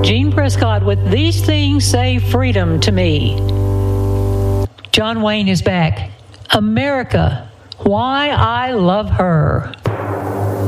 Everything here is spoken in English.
Jean Prescott with These Things Say Freedom to Me. John Wayne is back. America, Why I Love Her.